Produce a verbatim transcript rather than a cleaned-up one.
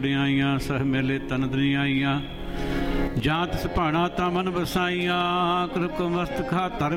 ਵਡਿਆਈਆਂ, ਸਹ ਮੇਲੇ ਤਨ ਦੁਨੀਆਈਆਂ। ਜਾਂ ਤਿਸ ਭਾਣਾ ਤਾ ਮਨ ਵਸਾਈਆਂ, ਕਿਰਪ ਕੋ ਮਸਤਕ ਧਰ